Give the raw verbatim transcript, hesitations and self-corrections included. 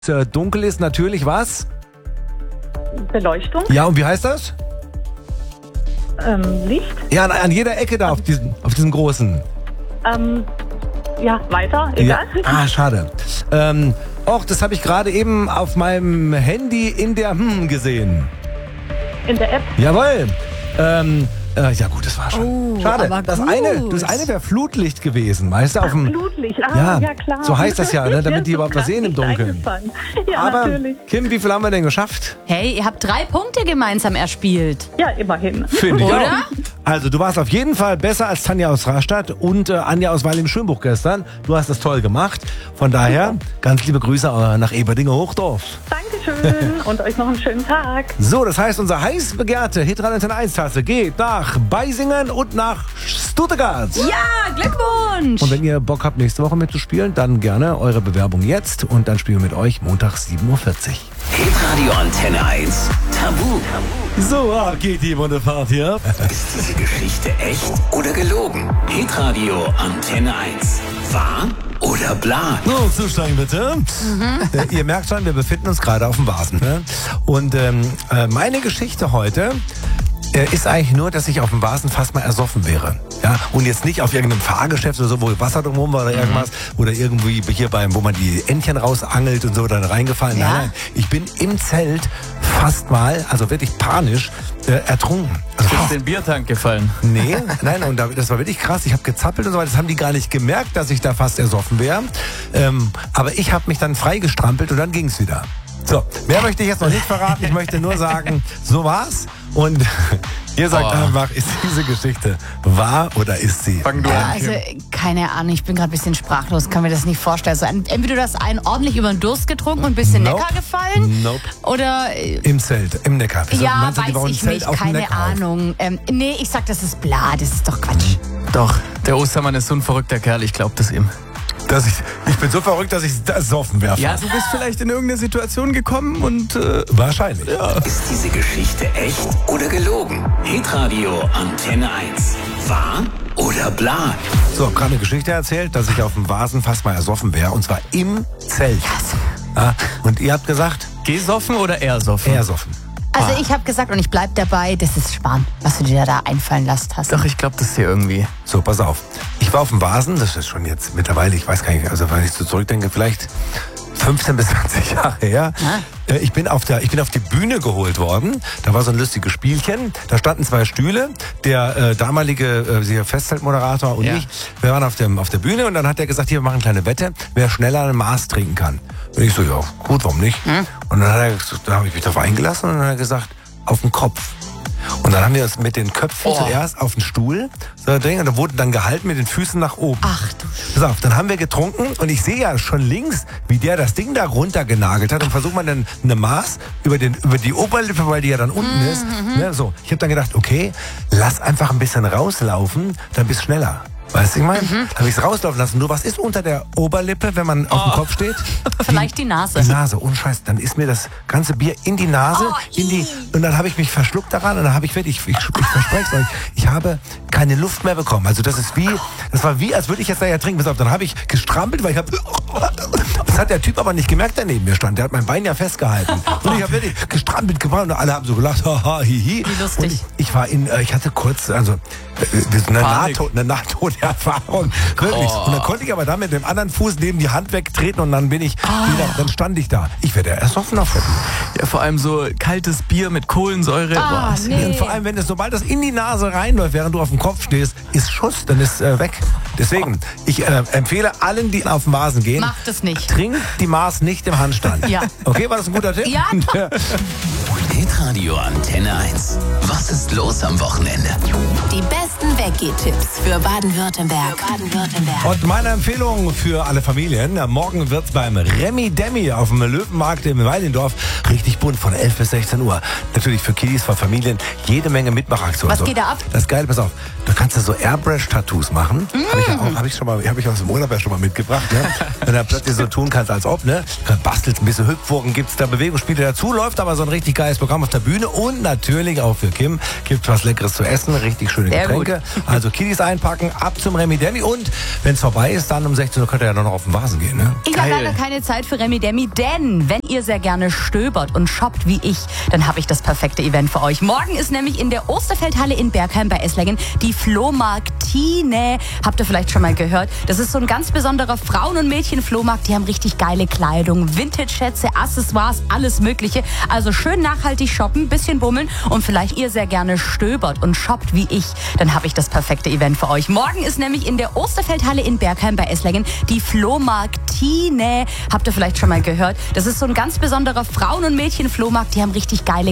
Äh, Dunkel ist natürlich was? Beleuchtung, Ja, und wie heißt das? ähm, Licht, Ja, an, an jeder Ecke da auf diesem, auf diesem großen. ähm, ja, weiter, egal. Ja. Ah, schade. Ähm, och, das habe ich gerade eben auf meinem Handy in der hm gesehen. In der App, Jawohl. Ähm, äh, ja gut, das war schon. Oh, Schade. aber Das gut. eine, das eine wäre Flutlicht gewesen, weißt du, auf dem. Flutlicht, ah, Ja, ja, klar. so heißt das ja, ne, damit die ist überhaupt was grad sehen im nicht Dunkeln. eingefallen. Ja, Aber natürlich. Kim, wie viel haben wir denn geschafft? Hey, ihr habt drei Punkte gemeinsam erspielt. Ja, immerhin. Finde ich Oder? auch. Also du warst auf jeden Fall besser als Tanja aus Rastatt und äh, Anja aus Weil-im-Schönbuch gestern. Du hast das toll gemacht. Von daher, ganz liebe Grüße äh, nach Eberdinger-Hochdorf. Dankeschön und euch noch einen schönen Tag. So, das heißt, unsere heiß begehrte Hitradio eins Tasse geht nach Beisingen und nach Stuttgart. Ja, Glückwunsch! Und wenn ihr Bock habt, nächste Woche mitzuspielen, dann gerne eure Bewerbung jetzt und dann spielen wir mit euch montags sieben Uhr vierzig. Hitradio Antenne eins Tabu. So, ah, geht die Wunderfahrt hier. Ist diese Geschichte echt oder gelogen? Hitradio Antenne eins. Wahr oder bla? So, zusteigen bitte. Äh, ihr merkt schon, wir befinden uns gerade auf dem Vasen. Ne? Und ähm, äh, meine Geschichte heute äh, ist eigentlich nur, dass ich auf dem Vasen fast mal ersoffen wäre. Ja? Und jetzt nicht auf irgendeinem Fahrgeschäft oder so, wo Wasser drumherum war oder irgendwas. Oder irgendwie hier beim, wo man die Entchen rausangelt und so, dann reingefallen. Ja. Nein, nein. Ich bin im Zelt fast mal, also wirklich panisch, äh, ertrunken. Also, Ist den Biertank gefallen? Nee, nein, und das war wirklich krass. Ich habe gezappelt und so weiter. Das haben die gar nicht gemerkt, dass ich da fast ersoffen wäre. Ähm, aber ich habe mich dann freigestrampelt und dann ging's wieder. So, mehr möchte ich jetzt noch nicht verraten. Ich möchte nur sagen, so war's. Und ihr sagt Oh. einfach, ist diese Geschichte wahr oder ist sie? Fang du Ja, an. also, Kim. keine Ahnung, ich bin gerade ein bisschen sprachlos, kann mir das nicht vorstellen. Also, entweder du hast einen ordentlich über den Durst getrunken und bist in den Nope. Neckar gefallen. Nope. Oder, äh, Im Zelt, im Neckar. Wieso ja, meinst du, die weiß bauen ein ich Zelt nicht, auf dem keine Neckar auf? Ahnung. Ähm, nee, ich sag, das ist bla, das ist doch Quatsch. Doch, der Ostermann ist so ein verrückter Kerl, ich glaub das ihm. Dass ich, ich bin so verrückt, dass ich ersoffen wäre. Ja, du bist vielleicht in irgendeine Situation gekommen und äh, Wahrscheinlich. Ist diese Geschichte echt oder gelogen? Hitradio Antenne eins. Wahr oder bla? So, hab gerade eine Geschichte erzählt, dass ich auf dem Vasen fast mal ersoffen wäre. Und zwar im Zelt. Ja, und ihr habt gesagt, gesoffen oder ersoffen? ersoffen. Also ich habe gesagt und ich bleib dabei, das ist Spahn, was du dir da einfallen lässt hast. Doch, ich glaub das hier irgendwie. So, pass auf. Ich war auf dem Vasen, das ist schon jetzt mittlerweile, ich weiß gar nicht, also wenn ich so zurückdenke, vielleicht fünfzehn bis zwanzig Jahre her. Äh, Ich bin, auf der, ich bin auf die Bühne geholt worden. Da war so ein lustiges Spielchen. Da standen zwei Stühle. Der äh, damalige äh, Festzeltmoderator und Ja. ich, wir waren auf, dem, auf der Bühne und dann hat er gesagt, hier, wir machen eine kleine Wette, wer schneller ein Maß trinken kann. Und ich so, ja, gut, warum nicht? Und dann hat er, gesagt, da habe ich mich darauf eingelassen und dann hat er gesagt, auf den Kopf. Und dann haben wir uns mit den Köpfen Oh. zuerst auf den Stuhl so Ding, und da wurden dann gehalten mit den Füßen nach oben. Ach du Pass auf, dann haben wir getrunken und ich sehe ja schon links, wie der das Ding da runtergenagelt hat und versucht man dann eine Maß über, den, über die Oberlippe, weil die ja dann unten ist. Ne, so. Ich habe dann gedacht, okay, lass einfach ein bisschen rauslaufen, dann bist du schneller. Weißt du, ich meine? Mhm. Habe ich es rauslaufen lassen. Nur was ist unter der Oberlippe, wenn man auf dem Kopf steht? Vielleicht die Nase. Die Nase, ohne Scheiß. Dann ist mir das ganze Bier in die Nase, Oh, in die, und dann habe ich mich verschluckt daran und dann habe ich wirklich, ich, ich, ich verspreche es euch, ich habe keine Luft mehr bekommen. Also das ist wie, das war wie, als würde ich jetzt da ja trinken. Pass auf, dann habe ich gestrampelt, weil ich habe, das hat der Typ aber nicht gemerkt, der neben mir stand. Der hat mein Bein ja festgehalten. Und ich habe wirklich gestrampelt gemacht und alle haben so gelacht, haha, hihi. Wie lustig. Und ich, ich war in, äh, ich hatte kurz, also, äh, eine, Panik. Nahto, eine Nahtoderfahrung. Wirklich. Oh. Und dann konnte ich aber da mit dem anderen Fuß neben die Hand wegtreten und dann bin ich wieder, dann stand ich da. Ich werde ersoffen auf der Bühne. Ja, vor allem so kaltes Bier mit Kohlensäure. Ah, Boah, ist- nee. Und vor allem, wenn es, sobald das in die Nase reinläuft, während du auf dem Kopf stehst, ist Schuss, dann ist äh, weg. Deswegen, ich äh, empfehle allen, die auf den Vasen gehen, Macht es nicht. trinkt die Maß nicht im Handstand. Ja. Okay, war das ein guter Tipp? Ja. Hitradio Antenne eins. Was ist los am Wochenende? Die besten Weggeh-Tipps für Baden-Württemberg. Für Baden-Württemberg. Und meine Empfehlung für alle Familien, na, morgen wird's beim Remi Demi auf dem Löwenmarkt im Weilendorf richtig bunt von elf bis sechzehn Uhr. Natürlich für Kiddies, für Familien, jede Menge Mitmachaktionen. Was so. geht da ab? Das ist geil, pass auf, du kannst da so Airbrush-Tattoos machen. Habe ich ja auch, habe ich schon mal, habe ich aus dem Urlaub ja schon mal mitgebracht, ne? Wenn du plötzlich so tun kannst, als ob, ne? Bastelst ein bisschen Hüpfwogen, gibt's da Bewegungsspiele dazu, läuft aber so ein richtig geiles Programm auf der Bühne und natürlich auch für Kim gibt's was Leckeres zu essen, richtig schöne Sehr Getränke. Also Kiddies einpacken, ab zum Remi Demi und wenn es vorbei ist, dann um sechzehn Uhr könnt ihr ja noch auf den Vasen gehen. Ne? Ich habe Geil. leider keine Zeit für Remi Demi, denn wenn ihr sehr gerne stöbert und shoppt wie ich, dann habe ich das perfekte Event für euch. Morgen ist nämlich in der Osterfeldhalle in Bergheim bei Esslingen die Flohmarktine. Habt ihr vielleicht schon mal gehört? Das ist so ein ganz besonderer Frauen- und Mädchen-Flohmarkt. Die haben richtig geile Kleidung, Vintage-Schätze, Accessoires, alles Mögliche. Also schön nachhaltig shoppen, bisschen bummeln und vielleicht ihr sehr gerne stöbert und shoppt wie ich, dann habe ich das perfekte Event für euch. Morgen ist nämlich in der Osterfeldhalle in Bergheim bei Esslingen die Flohmarktine. Habt ihr vielleicht schon mal gehört? Das ist so ein ganz besonderer Frauen- und Mädchen-Flohmarkt. Die haben richtig geile